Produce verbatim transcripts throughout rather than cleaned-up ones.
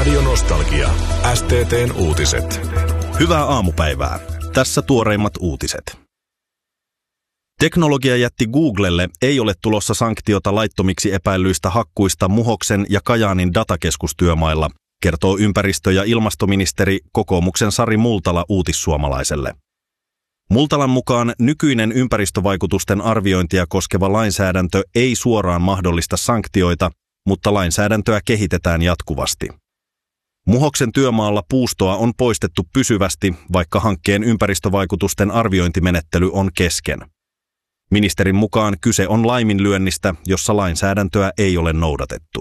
Radio Nostalgia. S T T:n uutiset. Hyvää aamupäivää. Tässä tuoreimmat uutiset. Teknologiajätti Googlelle ei ole tulossa sanktiota laittomiksi epäillyistä hakkuista Muhoksen ja Kajaanin datakeskustyömailla, kertoo ympäristö- ja ilmastoministeri kokoomuksen Sari Multala Uutissuomalaiselle. Multalan mukaan nykyinen ympäristövaikutusten arviointia koskeva lainsäädäntö ei suoraan mahdollista sanktioita, mutta lainsäädäntöä kehitetään jatkuvasti. Muhoksen työmaalla puustoa on poistettu pysyvästi, vaikka hankkeen ympäristövaikutusten arviointimenettely on kesken. Ministerin mukaan kyse on laiminlyönnistä, jossa lainsäädäntöä ei ole noudatettu.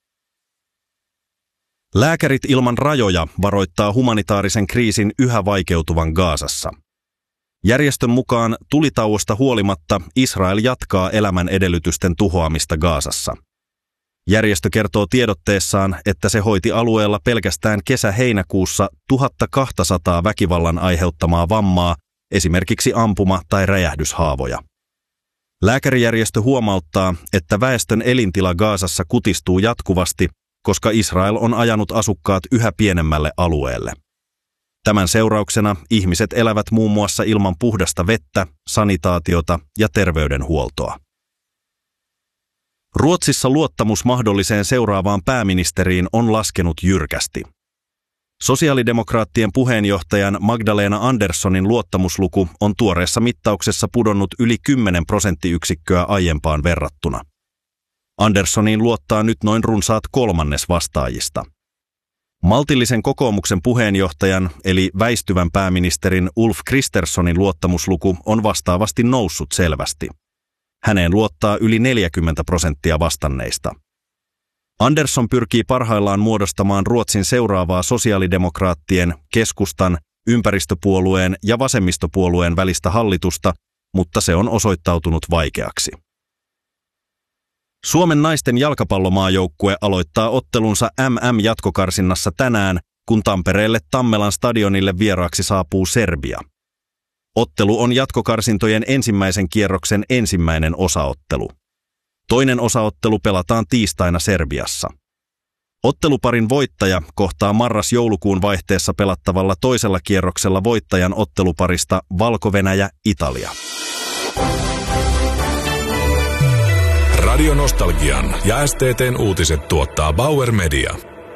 Lääkärit ilman rajoja varoittaa humanitaarisen kriisin yhä vaikeutuvan Gazassa. Järjestön mukaan tulitauosta huolimatta Israel jatkaa elämän edellytysten tuhoamista Gazassa. Järjestö kertoo tiedotteessaan, että se hoiti alueella pelkästään kesä-heinäkuussa tuhatkaksisataa väkivallan aiheuttamaa vammaa, esimerkiksi ampuma- tai räjähdyshaavoja. Lääkärijärjestö huomauttaa, että väestön elintila Gazassa kutistuu jatkuvasti, koska Israel on ajanut asukkaat yhä pienemmälle alueelle. Tämän seurauksena ihmiset elävät muun muassa ilman puhdasta vettä, sanitaatiota ja terveydenhuoltoa. Ruotsissa luottamus mahdolliseen seuraavaan pääministeriin on laskenut jyrkästi. Sosiaalidemokraattien puheenjohtajan Magdalena Anderssonin luottamusluku on tuoreessa mittauksessa pudonnut yli kymmenen prosenttiyksikköä aiempaan verrattuna. Anderssoniin luottaa nyt noin runsaat kolmannes vastaajista. Maltillisen kokoomuksen puheenjohtajan eli väistyvän pääministerin Ulf Kristerssonin luottamusluku on vastaavasti noussut selvästi. Häneen luottaa yli neljäkymmentä prosenttia vastanneista. Andersson pyrkii parhaillaan muodostamaan Ruotsin seuraavaa sosiaalidemokraattien, keskustan, ympäristöpuolueen ja vasemmistopuolueen välistä hallitusta, mutta se on osoittautunut vaikeaksi. Suomen naisten jalkapallomaajoukkue aloittaa ottelunsa M M-jatkokarsinnassa tänään, kun Tampereelle Tammelan stadionille vieraaksi saapuu Serbia. Ottelu on jatkokarsintojen ensimmäisen kierroksen ensimmäinen osaottelu. Toinen osaottelu pelataan tiistaina Serbiassa. Otteluparin voittaja kohtaa marras-joulukuun vaihteessa pelattavalla toisella kierroksella voittajan otteluparista Valko-Venäjä-Italia. Radio Nostalgian ja S T T:n uutiset tuottaa Bauer Media.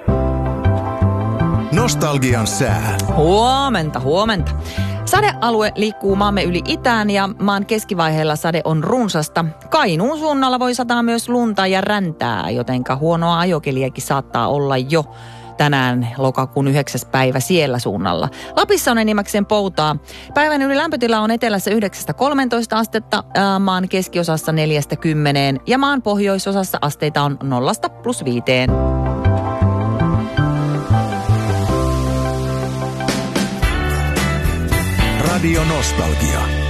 Nostalgian sää. Huomenta, huomenta. Sadealue liikkuu maamme yli itään ja maan keskivaiheella sade on runsasta. Kainuun suunnalla voi sataa myös lunta ja räntää, jotenka huonoa ajokeliäkin saattaa olla jo tänään lokakuun yhdeksäs päivä siellä suunnalla. Lapissa on enimmäkseen poutaa. Päivän yli lämpötila on etelässä yhdeksästä kolmeentoista astetta, ää, maan keskiosassa neljästä kymmeneen ja maan pohjoisosassa asteita on nollasta plus viiteen. Radio Nostalgia.